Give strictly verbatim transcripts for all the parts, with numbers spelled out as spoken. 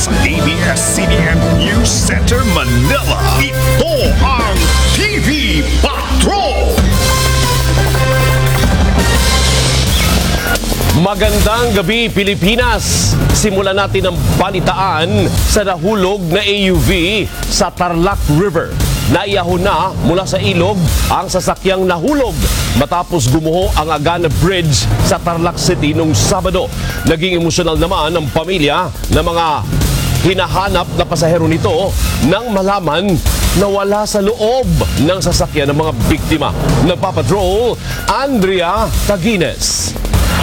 sa A B S C B N News Center Manila. Ito ang T V Patrol! Magandang gabi, Pilipinas! Simulan natin ang balitaan sa nahulog na A U V sa Tarlac River. Naiyahon na mula sa ilog ang sasakyang nahulog matapos gumuho ang Agana Bridge sa Tarlac City noong Sabado. Naging emosyonal naman ang pamilya ng mga hinahanap na pasahero nito nang malaman na wala sa loob ng sasakyan ng mga biktima. Nagpapatrol, Andrea Tagines.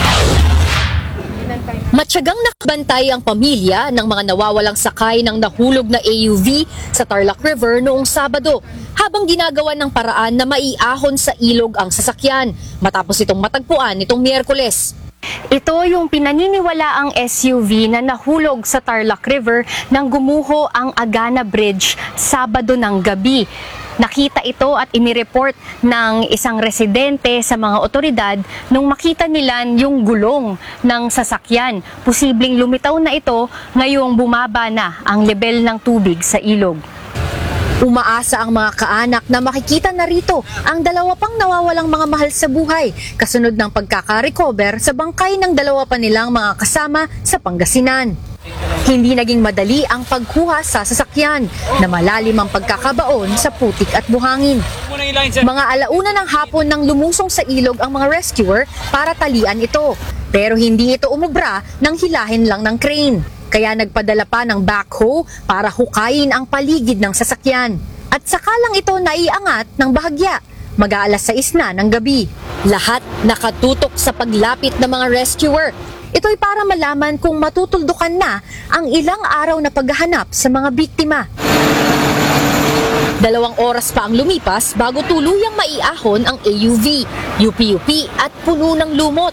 Matyagang nakabantay ang pamilya ng mga nawawalang sakay ng nahulog na A U V sa Tarlac River noong Sabado habang ginagawa ng paraan na maiahon sa ilog ang sasakyan matapos itong matagpuan nitong Miyerkules. Ito yung pinaniniwalaang S U V na nahulog sa Tarlac River nang gumuho ang Agana Bridge Sabado ng gabi. Nakita ito at inireport ng isang residente sa mga otoridad nung makita nila yung gulong ng sasakyan. Posibleng lumitaw na ito ngayong bumaba na ang level ng tubig sa ilog. Umaasa ang mga kaanak na makikita na rito ang dalawa pang nawawalang mga mahal sa buhay kasunod ng pagkakarecover sa bangkay ng dalawa pa nilang mga kasama sa Pangasinan. Hindi naging madali ang pagkuha sa sasakyan na malalim ang pagkakabaon sa putik at buhangin. Mga alauna ng hapon nang lumusong sa ilog ang mga rescuer para talian ito. Pero hindi ito umubra nang hilahin lang ng crane. Kaya nagpadala pa ng backhoe para hukayin ang paligid ng sasakyan. At saka lang ito naiangat ng bahagya. Mag-aalas sais na ng gabi. Lahat nakatutok sa paglapit ng mga rescuer. Ito'y para malaman kung matutuldukan na ang ilang araw na paghahanap sa mga biktima. Dalawang oras pa ang lumipas bago tuluyang maiahon ang A U V, U P U P at puno ng lumot.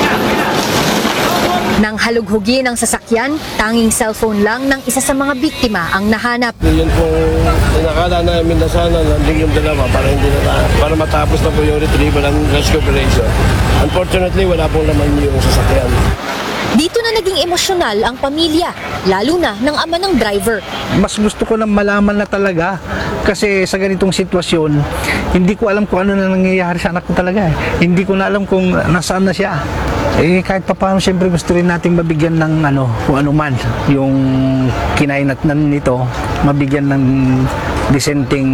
Nang halughugin ang sasakyan, tanging cellphone lang ng isa sa mga biktima ang nahanap. Yun po, nakala namin na sana nandun yung dalawa para, hindi na, para matapos na po yung retrieval and rescue operation. Unfortunately, wala pong laman yung sasakyan. Dito na naging emosyonal ang pamilya, lalo na ng ama ng driver. Mas gusto ko na malaman na talaga kasi sa ganitong sitwasyon, hindi ko alam kung ano na nangyayari sa anak ko talaga. Eh. Hindi ko na alam kung nasaan na siya. Eh kahit pa paano, siyempre gusto rin nating mabigyan ng ano, kung ano man yung kinainatnan nito, mabigyan ng disenteng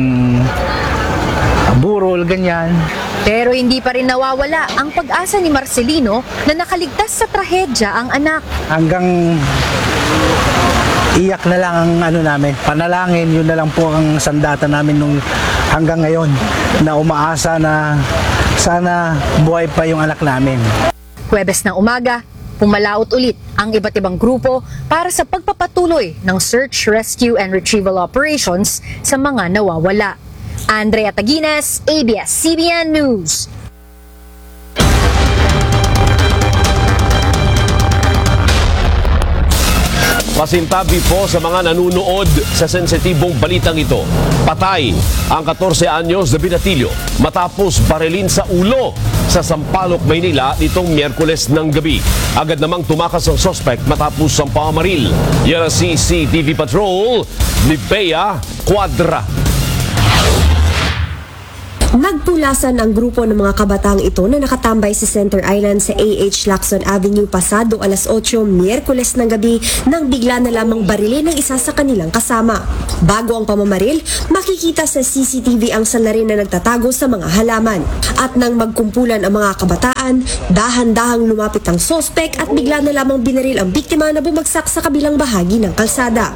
burol, ganyan. Pero hindi pa rin nawawala ang pag-asa ni Marcelino na nakaligtas sa trahedya ang anak. Hanggang iyak na lang ang ano namin, panalangin, yun na lang po ang sandata namin nung hanggang ngayon na umaasa na sana buhay pa yung anak namin. Huwebes ng umaga, pumalaot ulit ang iba't ibang grupo para sa pagpapatuloy ng search, rescue and retrieval operations sa mga nawawala. Andrea Tagines, A B S C B N News. Pasintabi po sa mga nanunood sa sensitibong balitang ito. Patay ang katorse anyos na binatilyo matapos barilin sa ulo sa Sampaloc, Maynila nitong Miyerkules ng gabi. Agad namang tumakas ang suspect matapos ang pamamaril. Yan ang C C T V Patrol ni Bea Cuadra. Nagpulasan ang grupo ng mga kabataang ito na nakatambay sa Center Island sa A H Lacson Avenue pasado alas otso Miyerkules ng gabi nang bigla na lamang barilin ng isa sa kanilang kasama. Bago ang pamamaril, makikita sa C C T V ang salarin na nagtatago sa mga halaman. At nang magkumpulan ang mga kabataan, dahan-dahang lumapit ang sospek at bigla na lamang binaril ang biktima na bumagsak sa kabilang bahagi ng kalsada.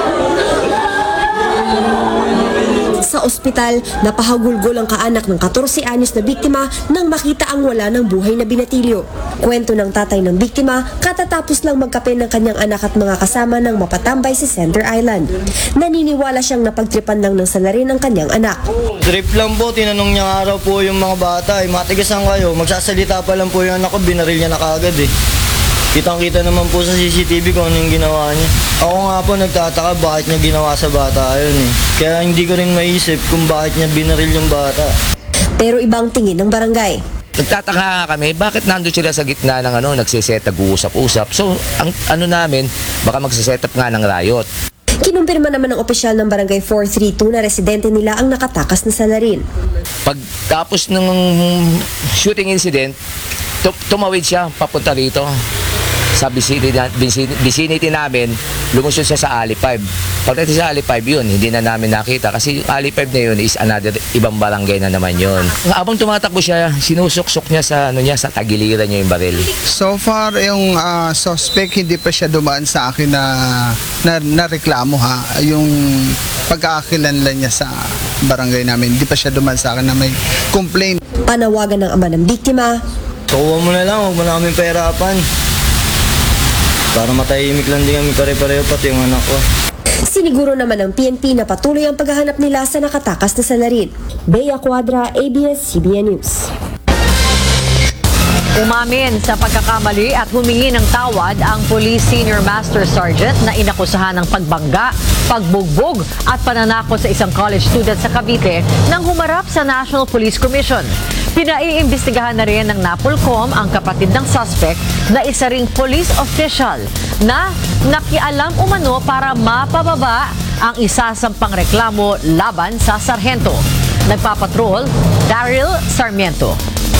Sa ospital, napahagulgol ang kaanak ng katorse anyos na biktima nang makita ang wala ng buhay na binatilyo. Kwento ng tatay ng biktima, katatapos lang magkape ng kanyang anak at mga kasama nang mapatambay sa Center Island. Naniniwala siyang napagtripan lang ng salarin ng kanyang anak. Trip lang po, tinanong niya nga raw po yung mga bata, eh, matigasan kayo, magsasalita pa lang po yung anak ko, binaril niya na kaagad eh. Kitang-kita naman po sa C C T V kung ano yung ginawa niya. Ako nga po nagtataka bakit niya ginawa sa bata yun eh. Kaya hindi ko rin maisip kung bakit niya binaril yung bata. Pero ibang tingin ng barangay. Nagtataka nga kami, bakit nandun sila sa gitna ng ano, nagsiset, nag-uusap-usap. So, ang ano namin, baka magsiset up nga ng riot. Kinumpirma naman ng opisyal ng Barangay four three two na residente nila ang nakatakas na salarin. Pagtapos ng shooting incident, tumawid siya papunta rito. Sa vicinity, vicinity namin, lumusod siya sa Ali five. Pagdating sa Ali five yun, hindi na namin nakita kasi yung Ali five na yun is another ibang barangay na naman yun. Habang tumatakbo siya, sinusuksok niya sa ano niya sa tagiliran niya yung baril. So far yung uh, suspect hindi pa siya dumaan sa akin na na, na reklamo ha. Yung pagkakakilanlan niya sa barangay namin, hindi pa siya dumaan sa akin na may complaint. Panawagan ng ama ng biktima. Kuha mo na lang, huwag mo na kami pahirapan. Para matahimik lang din kami pare-pareho pati yung anak ko. Siniguro naman ng P N P na patuloy ang paghahanap nila sa nakatakas na salarin. Bea Cuadra, A B S C B N News. Umamin sa pagkakamali at humingi ng tawad ang Police Senior Master Sergeant na inakusahan ng pagbangga, pagbugbog at pananakot sa isang college student sa Cavite nang humarap sa National Police Commission. Pinaiimbestigahan na rin ng NAPOLCOM ang kapatid ng suspect na isa ring police official na nakialam umano para mapababa ang isasampang reklamo laban sa sarhento. Nagpapatrol, Daryl Sarmiento.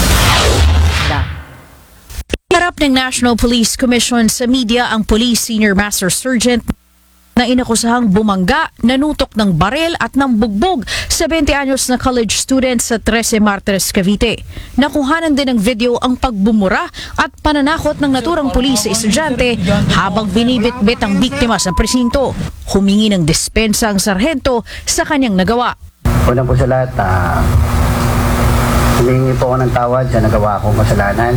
Harap ng National Police Commission sa media ang Police Senior Master Sergeant na inakusahang bumangga, nanutok ng baril at ng bugbog sa twenty anyos na college student sa Trece Martires, Cavite. Nakuhanan din ng video ang pagbumura at pananakot ng naturang pulis sa estudyante habang binibitbit ang biktima sa presinto. Humingi ng dispensa ang sarhento sa kanyang nagawa. Unang po sa lahat, uh, humingi po ako ng tawad sa nagawa kong kasalanan.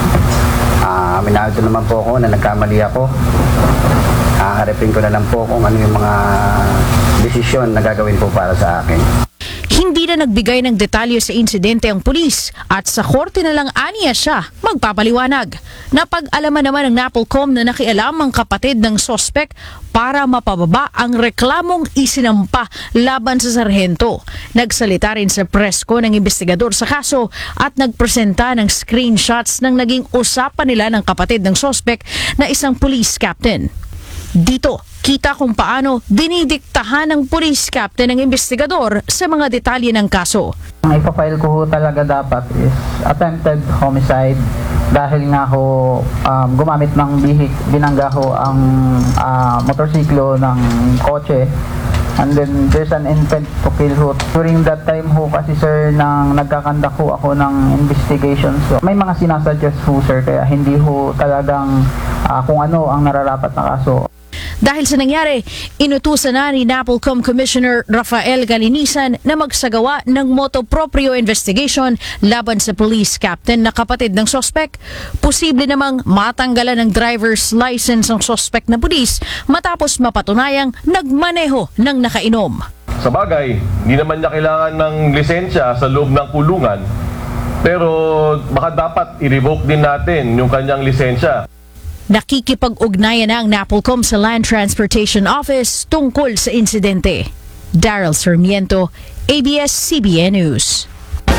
Uh, Aminado naman po ako na nagkamali ako. Haharapin ko na lang po kung ano yung mga desisyon na gagawin po para sa akin. Hindi na nagbigay ng detalye sa insidente ang pulis at sa korte na lang aniya siya magpapaliwanag. Napag-alaman naman ng NAPOLCOM na nakialam ang kapatid ng suspect para mapababa ang reklamong isinampa laban sa sarhento. Nagsalita rin sa presko ng investigador sa kaso at nagpresenta ng screenshots ng naging usapan nila ng kapatid ng suspect na isang police captain. Dito, kita kung paano dinidiktahan ng police captain ng investigador sa mga detalye ng kaso. Ang ipafile ko ho talaga dapat is attempted homicide dahil nga ho um, gumamit ng bihik, binangga ho ang uh, motorsiklo ng kotse. And then there's an intent to kill ho. During that time ho kasi sir, nang nagkakandak ho ako ng investigation. So, may mga sinasuggest ho sir, kaya hindi ho talagang uh, kung ano ang nararapat na kaso. Dahil sa nangyari, inutusan na ni NAPOLCOM Commissioner Rafael Galinisan na magsagawa ng motu proprio investigation laban sa police captain na kapatid ng suspect. Posible namang matanggalan ng driver's license ng suspect na pulis matapos mapatunayang nagmaneho ng nakainom. Sa bagay, hindi naman niya kailangan ng lisensya sa loob ng kulungan, pero baka dapat i-revoke din natin yung kanyang lisensya. Nakikipag-ugnayan na ang NAPOLCOM sa Land Transportation Office tungkol sa insidente. Daryl Sarmiento, A B S C B N News.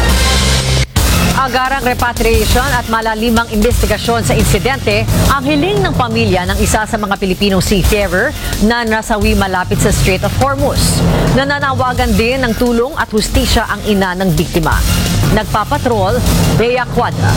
Agarang repatriation at malalimang investigasyon sa insidente ang hiling ng pamilya ng isa sa mga Pilipinong seafarer na nasawi malapit sa Strait of Hormuz. Nananawagan din ng tulong at hustisya ang ina ng biktima. Nagpapatrol, Bea Cuadra.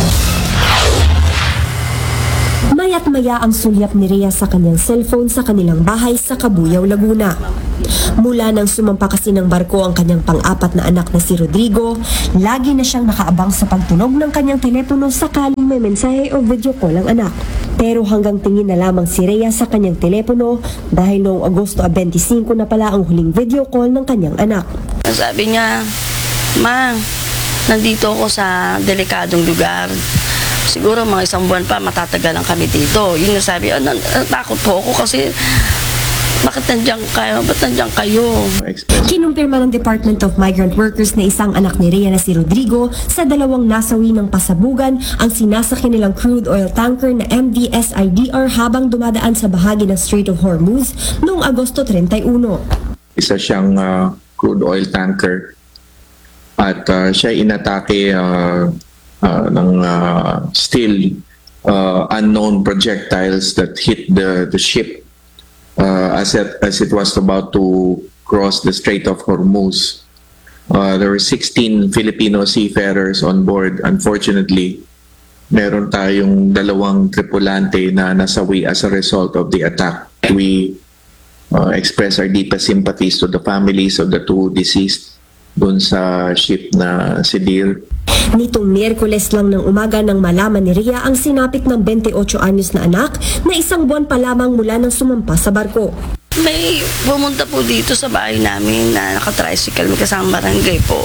Maya't maya ang sulyap ni Rhea sa kanyang cellphone sa kanilang bahay sa Cabuyao, Laguna. Mula nang sumampa kasi ng barko ang kanyang pang-apat na anak na si Rodrigo, lagi na siyang nakaabang sa pagtunog ng kanyang telepono sakaling may mensahe o video call ang anak. Pero hanggang tingin na lamang si Rhea sa kanyang telepono dahil noong Agosto twenty-five na pala ang huling video call ng kanyang anak. Sabi niya, "Ma, nandito ako sa delikadong lugar. Siguro mga isang buwan pa matatagalan kami dito." Yun yung sabi, oh, natakot po ako kasi bakit nandiyan kayo? Ba't nandiyan kayo? Kinumpirma ng Department of Migrant Workers na isang anak ni Rhea na si Rodrigo sa dalawang nasawi ng pasabugan ang sinasakyan nilang crude oil tanker na M V S I D R habang dumadaan sa bahagi ng Strait of Hormuz noong Agosto thirty-one. Isa siyang uh, crude oil tanker at uh, siya inatake uh, uh, ng uh, still uh, unknown projectiles that hit the, the ship uh, as, it, as it was about to cross the Strait of Hormuz. Uh, there were sixteen Filipino seafarers on board. Unfortunately, meron tayong dalawang tripulante na nasawi as a result of the attack. We uh, express our deepest sympathies to the families of the two deceased dun sa ship na si Deer. Nitong Miyerkules lang ng umaga nang malaman ni Rhea ang sinapit ng twenty-eight anyos na anak na isang buwan pa lamang mula nang sumampa sa barko. May pumunta po dito sa bahay namin na naka-tricycle, may kasama barangay po.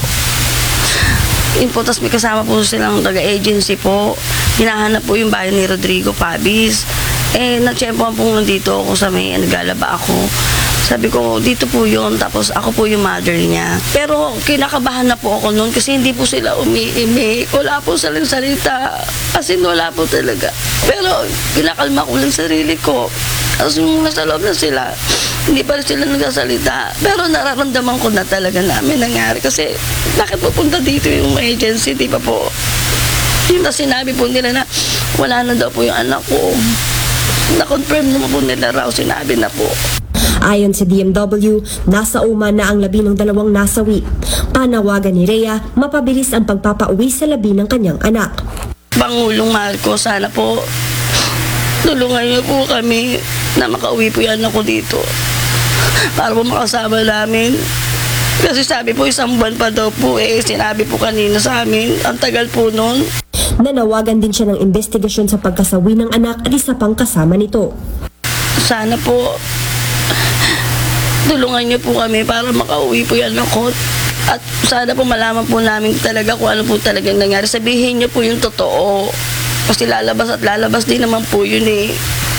Yun po, tas may kasama po silang taga-agency po. Hinahanap po yung bahay ni Rodrigo Pabis. Eh, nagtsempohan po nandito ako sa may naglalaba ako. Sabi ko, dito po yun, tapos ako po yung mother niya. Pero kinakabahan na po ako noon kasi hindi po sila umiimik. Wala po silang salita. Kasi wala po talaga. Pero kinakalma ko lang sarili ko. Tapos yung nasa loob na sila, hindi pa rin sila nagsasalita. Pero nararamdaman ko na talaga namin nangyari. Kasi bakit pupunta dito yung agency, di ba po? Yung na sinabi po nila na wala na daw po yung anak ko. Na-confirm naman po nila raw, sinabi na po. Ayon sa D M W, nasa uma na ang labi ng dalawang nasawi. Panawagan ni Rhea, mapabilis ang pagpapauwi sa labi ng kanyang anak. Pangulong Marcos, sana po tulungan niyo po kami na makauwi po yan ako dito. Para po makasama namin. Kasi sabi po isang buwan pa daw po eh. Sinabi po kanina sa amin. Ang tagal po noon. Nanawagan din siya ng investigasyon sa pagkasawi ng anak at isa pang kasama nito. Sana po tulungan niyo po kami para makauwi po yan ako. At sana po malaman po namin talaga kung ano po talaga nangyari. Sabihin niyo po yung totoo. Kasi lalabas at lalabas din naman po yun eh.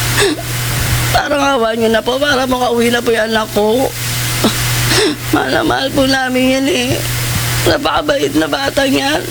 Parang awa niyo na po para makauwi na po yung anak ko. Mahal na mahal po namin yan eh. Napakabait na bata niyan.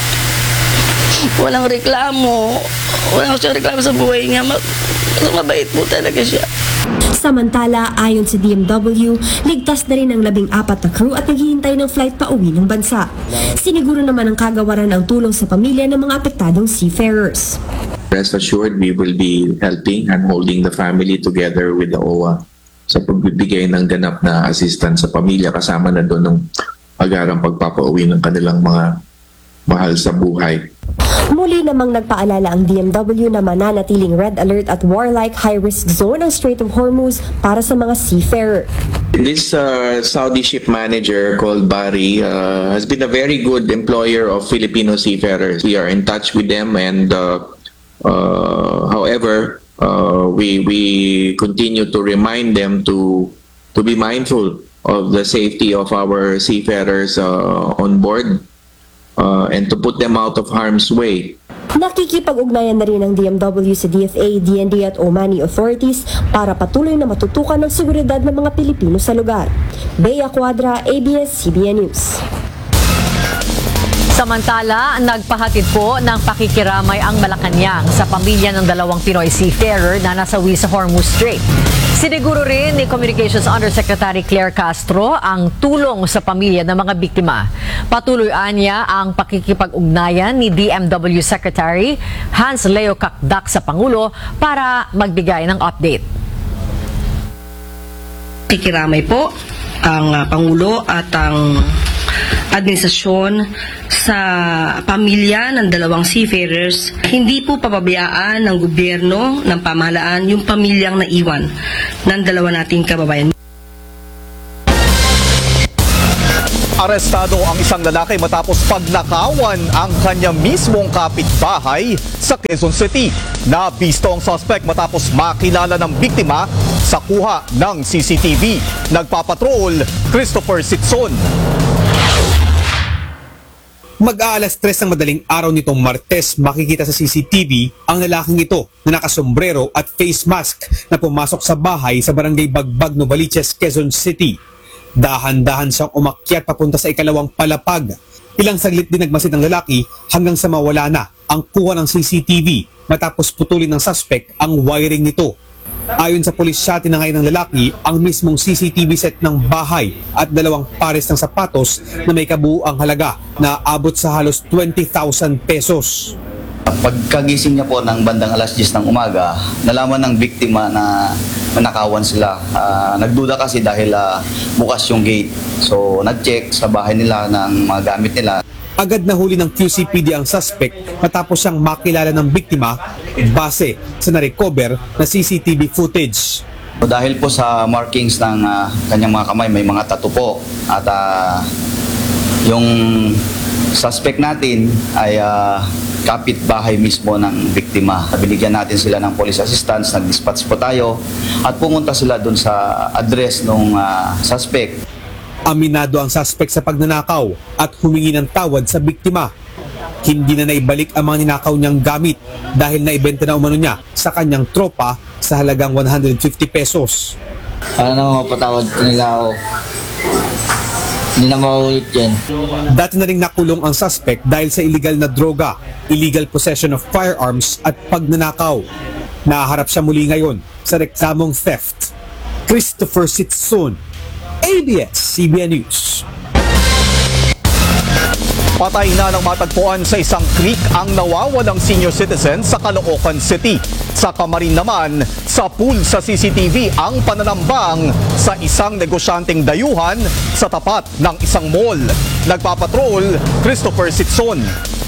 Walang reklamo. Walang siyang reklamo sa buhay niya. Mabait po talaga siya. Samantala, ayon sa D M W, ligtas na rin ang labing apat na crew at naghihintay ng flight pa uwi ng bansa. Siniguro naman ang kagawaran ang tulong sa pamilya ng mga apektadong seafarers. Rest assured, we will be helping and holding the family together with the O W A sa pagbibigay ng ganap na assistance sa pamilya, kasama na doon ng agarang pagpapauwi ng kanilang mga mahal sa buhay. Muli namang nagpaalala ang D M W na mananatiling red alert at warlike high-risk zone ang Strait of Hormuz para sa mga seafarer. This uh, Saudi ship manager called Bari uh, has been a very good employer of Filipino seafarers. We are in touch with them and uh, uh, however, uh, we, we continue to remind them to, to be mindful of the safety of our seafarers uh, on board. Uh, and to put them out of harm's way. Nakikipag-ugnayan na rin ng D M W sa D F A, D N D at Omani authorities para patuloy na matutukan ng seguridad ng mga Pilipino sa lugar. Bea Cuadra, A B S C B N News. Samantala, nagpahatid po ng pakikiramay ang Malacanang sa pamilya ng dalawang Pinoy seafarer na nasawi sa Hormuz Strait. Siniguro rin ni Communications Undersecretary Claire Castro ang tulong sa pamilya ng mga biktima. Patuloy niya ang pakikipag-ugnayan ni D M W Secretary Hans Leo Kakdak sa Pangulo para magbigay ng update. Pakikiramay po ang uh, Pangulo at ang administrasyon sa pamilya ng dalawang seafarers. Hindi po papabayaan ng gobyerno, ng pamahalaan, yung pamilyang naiwan ng dalawa nating kababayan. Arestado ang isang lalaki matapos pagnakawan ang kanya mismong kapitbahay sa Quezon City. Nabisto ang suspect matapos makilala ng biktima sa kuha ng C C T V. Nagpapatrol, Christopher Sitson. Mag-aalas tres ng madaling araw nitong Martes, makikita sa C C T V ang lalaking ito na nakasombrero at face mask na pumasok sa bahay sa barangay Bagbag, Novaliches, Quezon City. Dahan-dahan siyang umakyat papunta sa ikalawang palapag. Ilang saglit din nagmasid ang lalaki hanggang sa mawala na ang kuha ng C C T V matapos putulin ng suspect ang wiring nito. Ayon sa pulisya, tinangay ng lalaki ang mismong C C T V set ng bahay at dalawang pares ng sapatos na may kabuuang halaga na abot sa halos twenty thousand pesos. Pagkagising niya po ng bandang alas diyes ng umaga, nalaman ng biktima na nanakawan sila. Uh, nagduda kasi dahil uh, bukas yung gate. So nag-check sa bahay nila ng mga gamit nila. Agad nahuli ng Q C P D ang suspect matapos siyang makilala ng biktima base sa na-recover na C C T V footage. So, dahil po sa markings ng uh, kanyang mga kamay, may mga tattoo po. At uh, yung suspect natin ay uh, kapitbahay mismo ng biktima. Binigyan natin sila ng police assistance, nag-dispatch po tayo at pumunta sila dun sa address ng uh, suspect. Aminado ang suspect sa pagnanakaw at humingi ng tawad sa biktima. Hindi na naibalik ang mga ninakaw niyang gamit dahil naibenta na umano niya sa kanyang tropa sa halagang one hundred fifty pesos. Ano naman mapatawad nila ako? Hindi na maulit yan. Dati na rin nakulong ang suspect dahil sa illegal na droga, illegal possession of firearms at pagnanakaw. Naharap siya muli ngayon sa reklamong theft. Christopher Sitson, A B S C B N News. Patay na ng matagpuan sa isang creek ang nawawalang senior citizen sa Caloocan City. Sa Camarin naman, sa pool sa C C T V ang pananambang sa isang negosyanteng dayuhan sa tapat ng isang mall. Nagpapatrol, Christopher Sitson.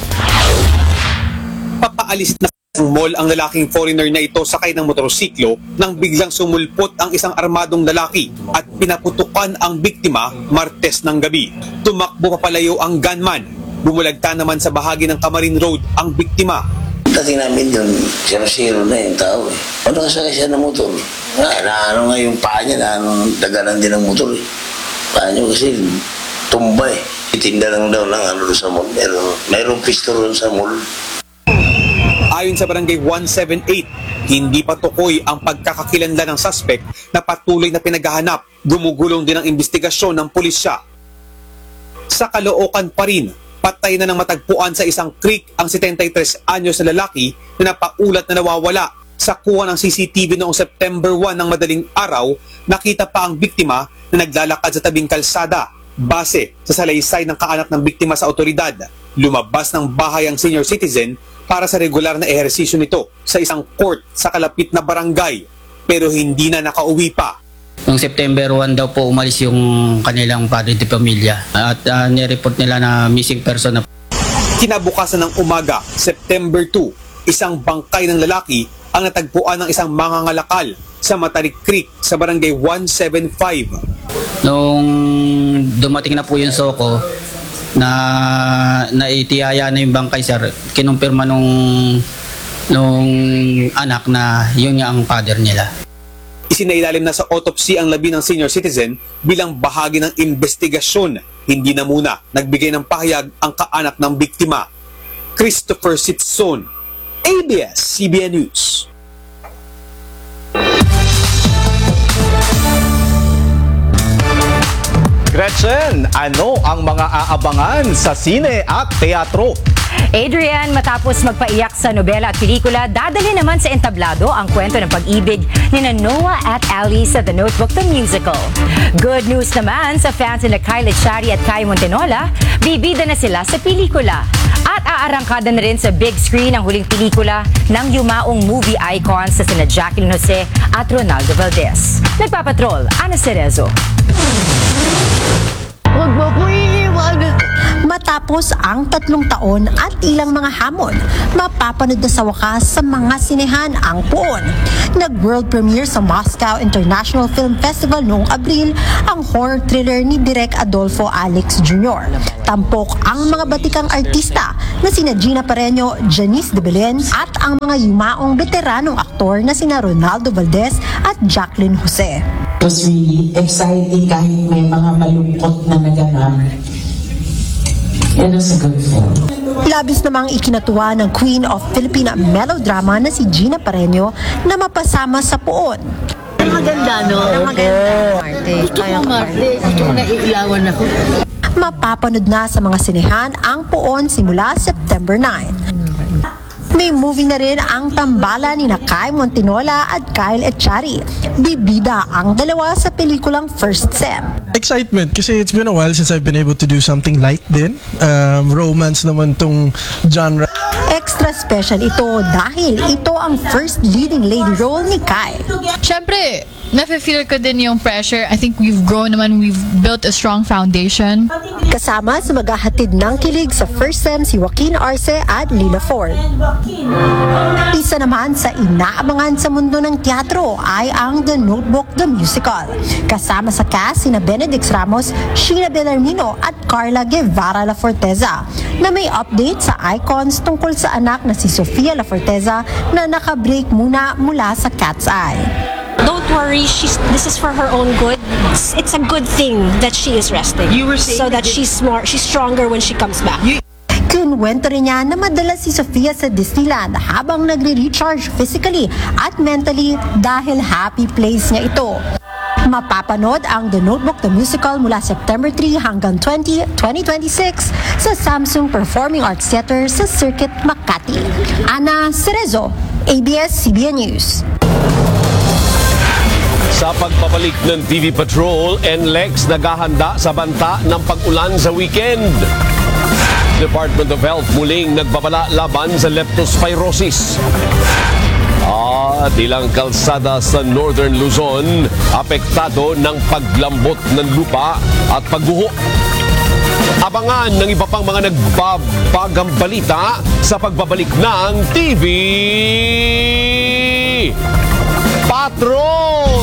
Papaalis na sa mall ang lalaking foreigner na ito sakay ng motorsiklo nang biglang sumulpot ang isang armadong lalaki at pinaputukan ang biktima Martes ng gabi. Tumakbo papalayo ang gunman. Bumulagta naman sa bahagi ng Camarin Road ang biktima. Dating namin yun, zero-zero na yung tao eh. Ano kasakay siya ng motor? Na, na ano nga yung paa niya, na ano, dagalan din ng motor eh. Paa niya kasi tumba eh. Itinda lang daw ng ano sa mall. Meron, mayroong pistol sa mall. Ayon sa barangay one seventy-eight, hindi pa tukoy ang pagkakakilanlan ng suspect na patuloy na pinaghahanap. Gumugulong din ang investigasyon ng pulisya. Sa Caloocan pa rin, patay na ng matagpuan sa isang creek ang seventy-three anyos na lalaki na napaulat na nawawala. Sa kuha ng C C T V noong September one ng madaling araw, nakita pa ang biktima na naglalakad sa tabing kalsada. Base sa salaysay ng kaanak ng biktima sa otoridad, lumabas ng bahay ang senior citizen para sa regular na ehersisyo nito sa isang court sa kalapit na barangay, pero hindi na nakauwi pa. Noong September one daw po umalis yung kanilang padre de pamilya at uh, nireport nila na missing person na. Kinabukasan ng umaga, September two, isang bangkay ng lalaki ang natagpuan ng isang mangangalakal sa Matarik Creek sa barangay one seventy-five. Nung dumating na po yung soko na naitiyaya na yung bangkay, sir, kinumpirma nung nung anak na yun nga ang father nila. Isinailalim na sa autopsy ang labi ng senior citizen bilang bahagi ng investigasyon. Hindi na muna nagbigay ng pahayag ang kaanak ng biktima. Christopher Sitson, A B S C B N News. Gretchen, ano ang mga aabangan sa sine at teatro? Adrian, matapos magpaiyak sa nobela at pelikula, dadali naman sa entablado ang kwento ng pag-ibig ni Noah at Ali sa The Notebook the Musical. Good news naman sa fans na Kylie Chari at Kai Montenola, bibida na sila sa pelikula. At aarangkada na rin sa big screen ang huling pelikula ng yumaong movie icons sa sina Jacqueline Jose at Ronaldo Valdez. Nagpapatrol, Ana Cerezo. Huwag mo ko iiwan. Matapos ang tatlong taon at ilang mga hamon, mapapanood na sa wakas sa mga sinehan ang Puon. Nag-world premiere sa Moscow International Film Festival noong Abril ang horror thriller ni Direk Adolfo Alex Junior Tampok ang mga batikang artista na sina Gina Pareño, Janice de Belen at ang mga yumaong veteranong aktor na sina Ronaldo Valdez at Jacqueline Jose. It was really exciting kahit may mga malungkot na naganap. It was a good film. Labis namang ikinatuwa ng Queen of Filipina Melodrama na si Gina Pareño na mapasama sa Puon. Ang maganda, no? Ang maganda. Gusto ko, Marte. Gusto ko naiilawan ako. Mapapanood na sa mga sinehan ang Puon simula September nine. May movie na rin ang tambalan ni Kai Montinola at Kyle Echari. Bibida ang dalawa sa pelikulang First Sem. Excitement kasi it's been a while since I've been able to do something light din. Um, romance naman tong genre. Extra special ito dahil ito ang first leading lady role ni Kai. Siyempre, nafe-feel ko din yung pressure. I think we've grown naman, we've built a strong foundation. Kasama sa maghahatid ng kilig sa First Sem si Joaquin Arce at Lila Ford. Isa naman sa inaabangan sa mundo ng teatro ay ang The Notebook the Musical. Kasama sa cast sina Benedict Ramos, Sheila Bellarmino at Carla Guevara La Forteza na may update sa icons tungkol sa anak na si Sofia La Forteza na nakabreak muna mula sa Cat's Eye. Don't worry, she's this is for her own good. It's, it's a good thing that she is resting. You were so that she's more she's stronger when she comes back. Kinuwento rin niya na madalas si Sofia sa Disneyland habang nagre-recharge physically at mentally dahil happy place niya ito. Mapapanood ang The Notebook the Musical mula September three hanggang twentieth, twenty twenty-six sa Samsung Performing Arts Theater sa Circuit Makati. Ana Cerezo, A B S C B N News. Sa pagbabalik ng T V Patrol, N L E X naghahanda sa banta ng pag-ulan sa weekend. Department of Health muling nagbabala laban sa leptospirosis. At ilang kalsada sa Northern Luzon apektado ng paglambot ng lupa at pagguho. Abangan ng iba pang mga nagbabagang balita sa pagbabalik ng T V Patrol!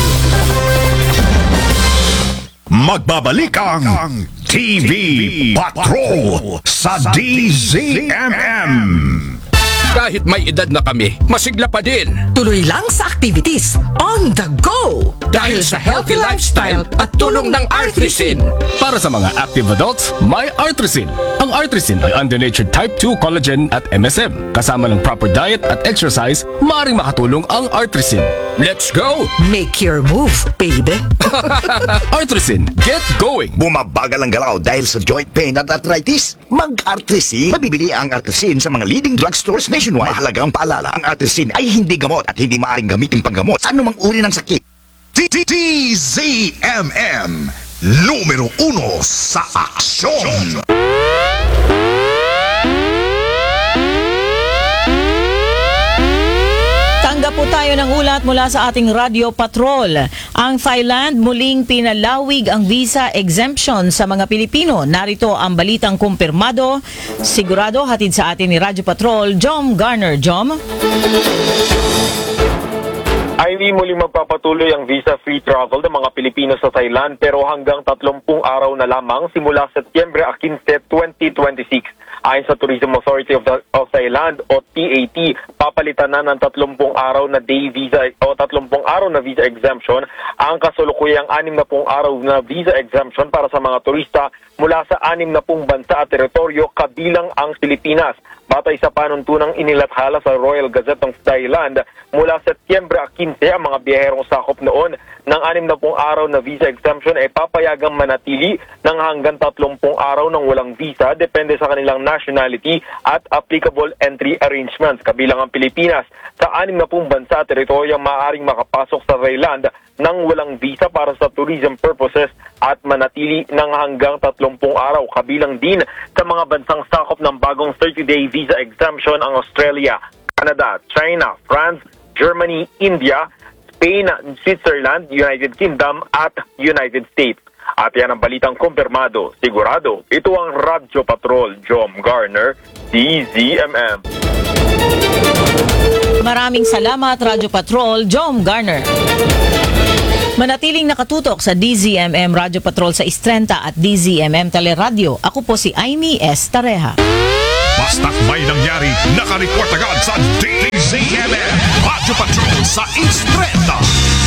Magbabalik ang T V Patrol sa D Z M M. Kahit may edad na kami, masigla pa din. Tuloy lang sa activities on the go. Dahil sa healthy lifestyle at tulong ng Artrisin. Para sa mga active adults, may Artrisin. Ang Artrisin ay under-natured type two collagen at M S M. Kasama ng proper diet at exercise, maaaring makatulong ang Artrisin. Let's go! Make your move, baby. Artrisin, get going! Bumabagal ang galaw dahil sa joint pain at arthritis? Mag-Artrisin. Mabibili ang Artrisin sa mga leading drugstores nationwide. Mahalagang paalala, ang Artrisin ay hindi gamot at hindi maaaring gamitin panggamot sa anumang uri ng sakit. D Z M M, numero uno sa aksyon. Tanggap po tayo ng ulat mula sa ating Radio Patrol. Ang Thailand muling pinalawig ang visa exemption sa mga Pilipino. Narito ang balitang kumpirmado. Sigurado hatid sa atin ni Radio Patrol, Jom Garner. Jom? Ivy, muling magpapatuloy ang visa-free travel ng mga Pilipino sa Thailand pero hanggang tatlumpung araw na lamang simula Setyembre fifteen, twenty twenty-six. Ayon sa Tourism Authority of, the, of Thailand o T A T, papalitan na ng tatlumpung araw na day visa o tatlumpung araw na visa exemption ang kasulukuyang anim na pung araw na visa exemption para sa mga turista mula sa anim na pung bansa at teritoryo kabilang ang Pilipinas. Batay sa panuntunang inilathala sa Royal Gazette ng Thailand, mula Setyembre fifteen ang mga biyaherong sakop noon ng anim na pung araw na visa exemption ay papayagang manatili ng hanggang tatlumpung araw ng walang visa depende sa kanilang nationality at applicable entry arrangements kabilang ang Pilipinas. Sa anim na pung bansa at teritoryo maaaring makapasok sa Thailand ng walang visa para sa tourism purposes at manatili ng hanggang tatlumpung araw. Kabilang din sa mga bansang sakop ng bagong thirty-day visa exemption ang Australia, Canada, China, France, Germany, India, Spain, Switzerland, United Kingdom at United States. At yan ang balitang kumpirmado, sigurado. Ito ang Radio Patrol, Jom Garner, D Z M M. Maraming salamat, Radio Patrol, Jom Garner. Manatiling nakatutok sa D Z M M Radio Patrol sa Istrenta at D Z M M Teleradio. Ako po si Aimee S. Tareja. Basta't may nangyari, nakareport agad sa D Z M M Radio Patrol sa Istrenta.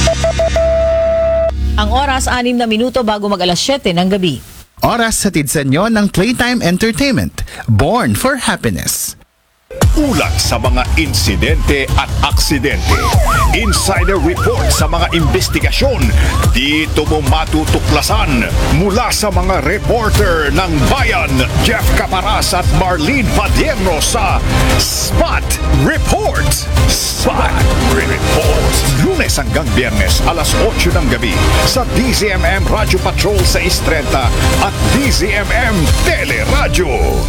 Ang oras, anim na minuto bago mag alas siyete ng gabi. Oras hatid sa inyo ng Playtime Entertainment, Born for Happiness. Ulat sa mga insidente at aksidente. Insider report sa mga investigasyon. Dito mo matutuklasan mula sa mga reporter ng Bayan, Jeff Caparas at Marlene Padierno sa Spot Report. Spot Report. Lunes hanggang Biyernes, alas otso ng gabi sa D Z M M Radio Patrol sa Istrenta at D Z M M Teleradyo.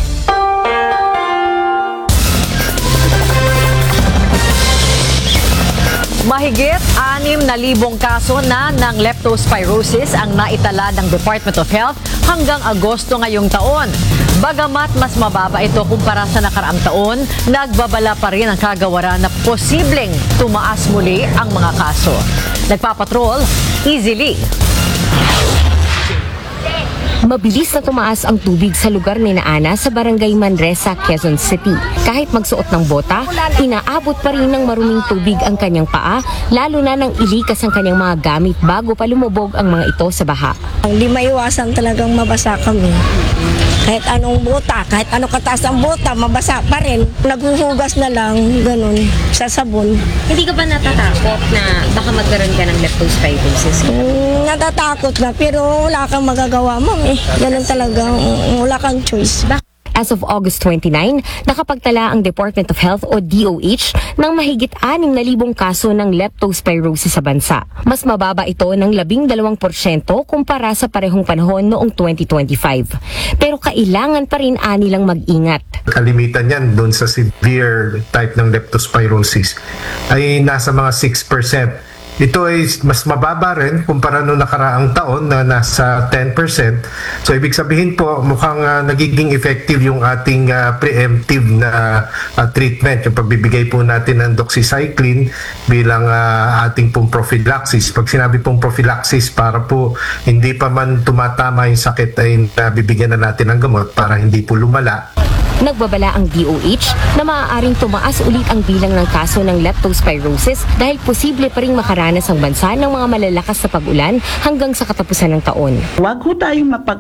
Mahigit anim na libong kaso na ng leptospirosis ang naitala ng Department of Health hanggang Agosto ngayong taon. Bagamat mas mababa ito kumpara sa nakaraang taon, nagbabala pa rin ang kagawaran na posibleng tumaas muli ang mga kaso. Nagpapatrol, Easily. Mabilis na tumaas ang tubig sa lugar ni Ana sa Barangay Manresa, Quezon City. Kahit magsuot ng bota, inaabot pa rin ng maruming tubig ang kanyang paa, lalo na nang ilikas ang kanyang mga gamit bago pa lumubog ang mga ito sa baha. Hindi maiwasan talagang mabasa kami. Kahit anong bota, kahit anong kataas ang bota, mabasa pa rin. Naghuhugas na lang, ganun, sa sabon. Hindi ka ba natatakot na baka magkaroon ka ng leptospirosis? Mm, natatakot na, pero wala kang magagawa, ma'am eh. Ganun talaga, wala kang choice. As of August twenty-ninth, nakapagtala ang Department of Health o D O H ng mahigit anim na libong kaso ng leptospirosis sa bansa. Mas mababa ito ng labing dalawang porsyento kumpara sa parehong panahon noong twenty twenty-five. Pero kailangan pa rin anilang mag-ingat. Kalimitan yan doon sa severe type ng leptospirosis ay nasa mga six percent. Ito ay mas mababa rin kumpara noong nakaraang taon na nasa ten percent. So ibig sabihin po mukhang uh, nagiging effective yung ating uh, preemptive na uh, treatment, yung pagbibigay po natin ng doxycycline bilang uh, ating pong prophylaxis. Pag sinabi pong prophylaxis, para po hindi pa man tumatama yung sakit ay uh, bibigyan na natin ng gamot para hindi po lumala. Nagbabala ang D O H na maaaring tumaas ulit ang bilang ng kaso ng leptospirosis dahil posible pa rin makaranas ang bansa ng mga malalakas na pag-ulan hanggang sa katapusan ng taon. Huwag ho tayong mapag,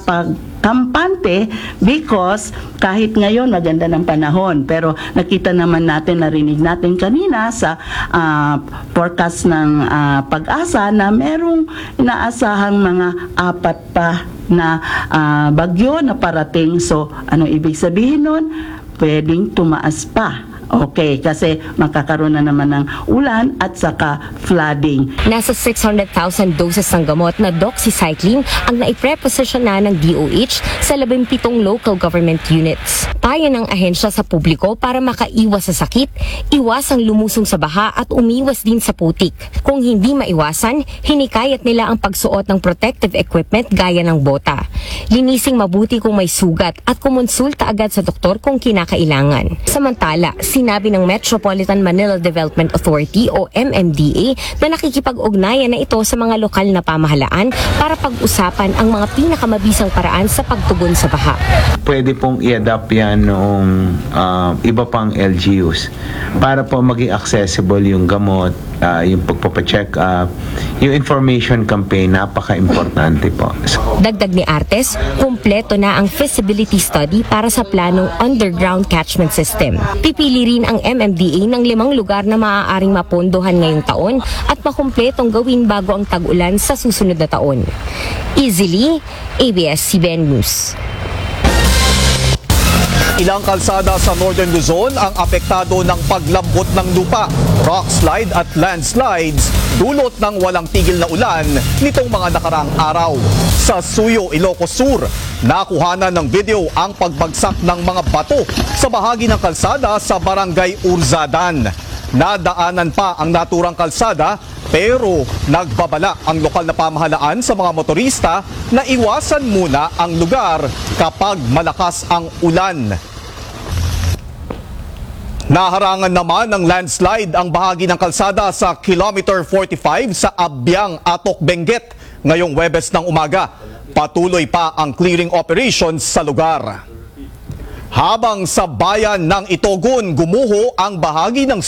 mapagkampante because kahit ngayon maganda ng panahon, pero nakita naman natin, narinig natin kanina sa uh, forecast ng uh, Pag-asa na merong inaasahang mga apat pa na uh, bagyo na parating. So, ano ibig sabihin nun? Pwedeng tumaas pa. Okay, kasi makakaroon na naman ng ulan at saka flooding. Nasa six hundred thousand doses ng gamot na doxycycline ang naipreposisyon na ng D O H sa labing pitong local government units. Payo ng ahensya sa publiko para makaiwas sa sakit, iwasang lumusong sa baha at umiwas din sa putik. Kung hindi maiwasan, hinikayat nila ang pagsuot ng protective equipment gaya ng bota. Linising mabuti kung may sugat at kumonsulta agad sa doktor kung kinakailangan. Samantala, sinabi ng Metropolitan Manila Development Authority o M M D A na nakikipag-ugnayan na ito sa mga lokal na pamahalaan para pag-usapan ang mga pinakamabisang paraan sa pagtugon sa baha. Pwede pong i-adapt yan noong uh, iba pang L G Us para po maging accessible yung gamot, uh, yung pagpapacheck up, yung information campaign, napaka-importante po. Dagdag ni Artes, kumpleto na ang feasibility study para sa planong underground catchment system. Pipili rin ang M M D A ng limang lugar na maaaring mapondohan ngayong taon at makumpletong gawin bago ang tag-ulan sa susunod na taon. Easily, A B S C B N News. Ilang kalsada sa Northern Luzon ang apektado ng paglambot ng lupa, rock slide at landslides dulot ng walang tigil na ulan nitong mga nakaraang araw. Sa Suyo, Ilocos Sur, nakuhanan ng video ang pagbagsak ng mga bato sa bahagi ng kalsada sa Barangay Urzadan. Nadaanan pa ang naturang kalsada pero nagbabala ang lokal na pamahalaan sa mga motorista na iwasan muna ang lugar kapag malakas ang ulan. Naharangan naman ng landslide ang bahagi ng kalsada sa Kilometer forty-five sa Abyang, Atok, Benguet ngayong Huwebes ng umaga. Patuloy pa ang clearing operations sa lugar. Habang sa bayan ng Itogon, gumuho ang bahagi ng